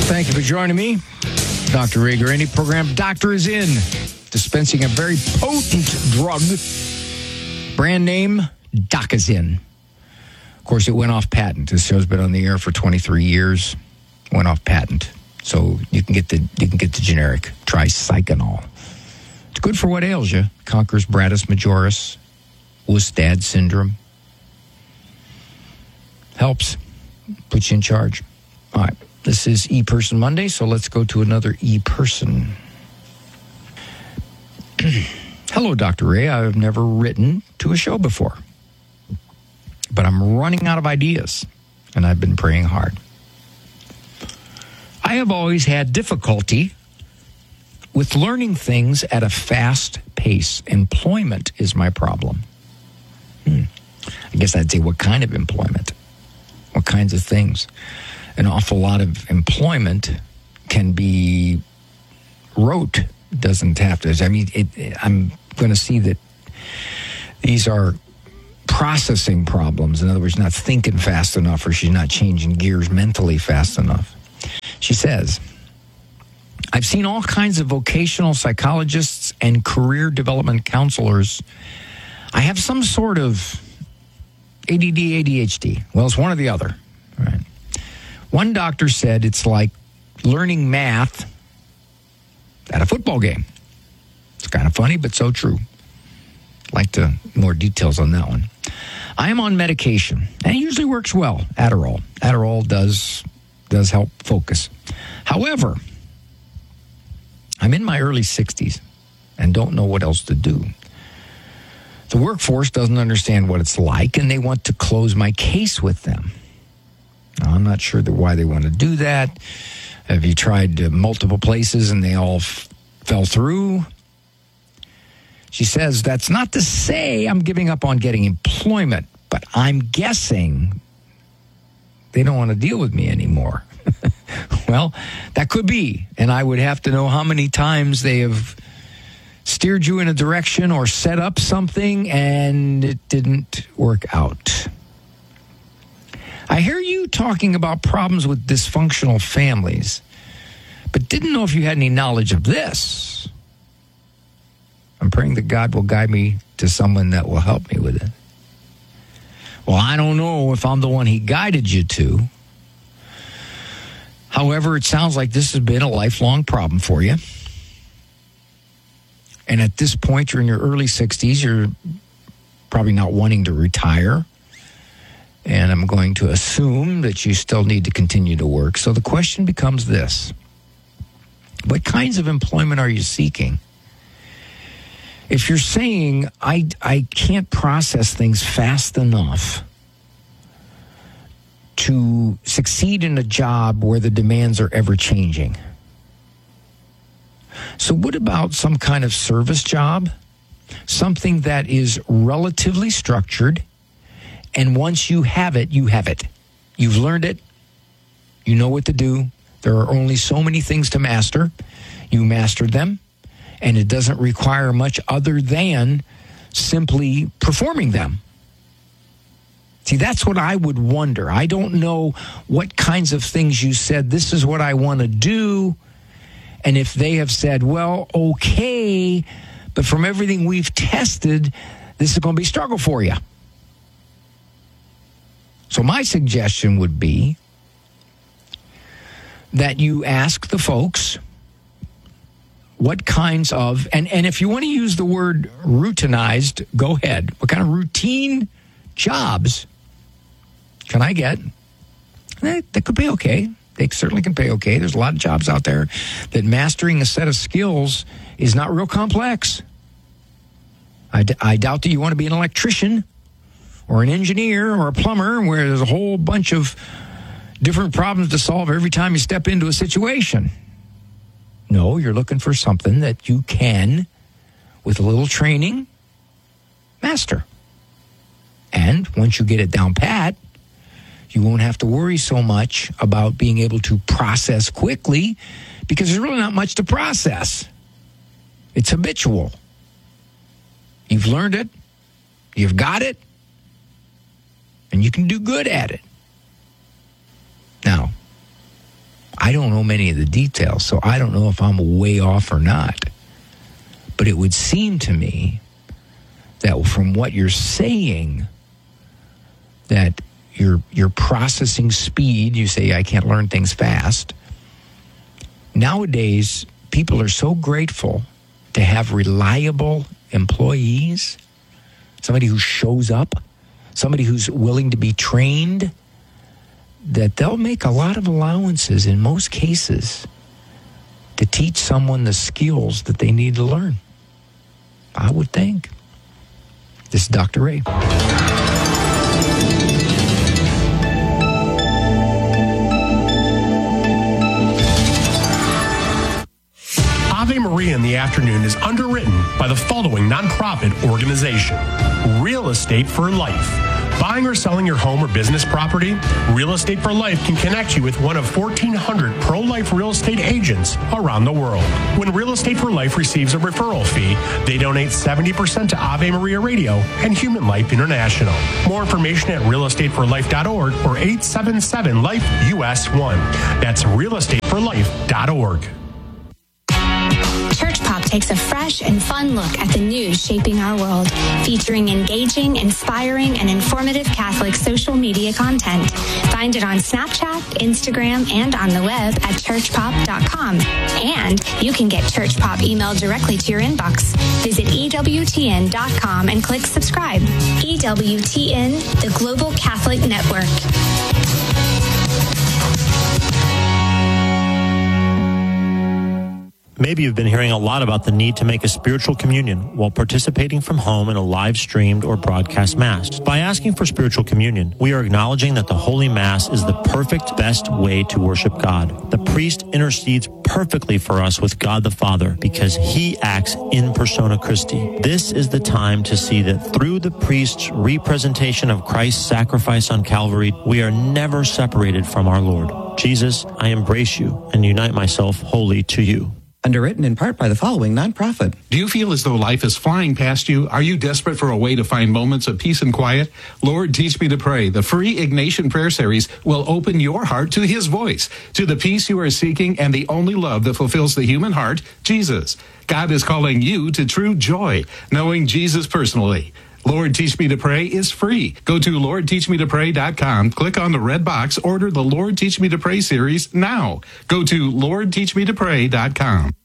Thank you for joining me. Dr. Ray Guarini, program Doctor is in, dispensing a very potent drug. Brand name, Docazin. Of course, it went off patent. This show's been on the air for 23 years. Went off patent. So you can get the generic tricyclinol. It's good for what ails you. Conquers Bratus majoris, Wustad syndrome. Helps. Puts you in charge. All right. This is E-Person Monday, so let's go to another E-Person. Hello, Dr. Ray. I've never written to a show before, but I'm running out of ideas, and I've been praying hard. I have always had difficulty with learning things at a fast pace. Employment is my problem. I guess I'd say what kind of employment? What kinds of things? An awful lot of employment can be rote. It doesn't have to. I mean, I'm going to see that these are processing problems. In other words, not thinking fast enough, or she's not changing gears mentally fast enough. She says, I've seen all kinds of vocational psychologists and career development counselors. I have some sort of ADD, ADHD. Well, it's one or the other, right? One doctor said it's like learning math at a football game. It's kind of funny, but so true. Like to more details on that one. I am on medication, and it usually works well. Adderall. Adderall does help focus. However, I'm in my early 60s and don't know what else to do. The workforce doesn't understand what it's like, and they want to close my case with them. Now, I'm not sure why they want to do that. Have you tried multiple places and they all fell through? She says, that's not to say I'm giving up on getting employment, but I'm guessing they don't want to deal with me anymore. Well, that could be, and I would have to know how many times they have steered you in a direction or set up something and it didn't work out. I hear you talking about problems with dysfunctional families, but didn't know if you had any knowledge of this. I'm praying that God will guide me to someone that will help me with it. Well, I don't know if I'm the one he guided you to. However, it sounds like this has been a lifelong problem for you. And at this point, you're in your early 60s. You're probably not wanting to retire. And I'm going to assume that you still need to continue to work. So the question becomes this. What kinds of employment are you seeking? If you're saying, I can't process things fast enough to succeed in a job where the demands are ever changing. So what about some kind of service job? Something that is relatively structured, and once you have it, you have it. You've learned it. You know what to do. There are only so many things to master. You mastered them, and it doesn't require much other than simply performing them. See, that's what I would wonder. I don't know what kinds of things you said, this is what I want to do. And if they have said, well, okay, but from everything we've tested, this is going to be a struggle for you. So my suggestion would be that you ask the folks what kinds of, and if you want to use the word routinized, go ahead. What kind of routine jobs can I get? That could pay okay. They certainly can pay okay. There's a lot of jobs out there that mastering a set of skills is not real complex. I doubt that you want to be an electrician or an engineer or a plumber where there's a whole bunch of different problems to solve every time you step into a situation. No, you're looking for something that you can, with a little training, master. And once you get it down pat, you won't have to worry so much about being able to process quickly because there's really not much to process. It's habitual. You've learned it. You've got it. And you can do good at it. Now, I don't know many of the details, so I don't know if I'm way off or not. But it would seem to me that from what you're saying, that your processing speed, you say, I can't learn things fast. Nowadays, people are so grateful to have reliable employees, somebody who shows up, somebody who's willing to be trained, that they'll make a lot of allowances in most cases to teach someone the skills that they need to learn. I would think. This is Dr. Ray. Ave Maria in the Afternoon is underwritten by the following nonprofit organization: Real Estate for Life. Buying or selling your home or business property? Real Estate for Life can connect you with one of 1,400 pro-life real estate agents around the world. When Real Estate for Life receives a referral fee, they donate 70% to Ave Maria Radio and Human Life International. More information at realestateforlife.org or 877-LIFE-US1. That's realestateforlife.org. Church Pop takes a fresh and fun look at the news shaping our world, featuring engaging, inspiring, and informative Catholic social media content. Find it on Snapchat, Instagram, and on the web at churchpop.com. And you can get Church Pop emailed directly to your inbox. Visit EWTN.com and click subscribe. EWTN, the Global Catholic Network. Maybe you've been hearing a lot about the need to make a spiritual communion while participating from home in a live-streamed or broadcast Mass. By asking for spiritual communion, we are acknowledging that the Holy Mass is the perfect, best way to worship God. The priest intercedes perfectly for us with God the Father because he acts in persona Christi. This is the time to see that through the priest's representation of Christ's sacrifice on Calvary, we are never separated from our Lord. Jesus, I embrace you and unite myself wholly to you. Underwritten in part by the following nonprofit. Do you feel as though life is flying past you? Are you desperate for a way to find moments of peace and quiet? Lord, Teach Me to Pray, the free Ignatian prayer series, will open your heart to his voice, to the peace you are seeking and the only love that fulfills the human heart, Jesus. God is calling you to true joy, knowing Jesus personally. Lord, Teach Me to Pray is free. Go to LordTeachMeToPray.com, click on the red box, order the Lord, Teach Me to Pray series now. Go to LordTeachMeToPray.com.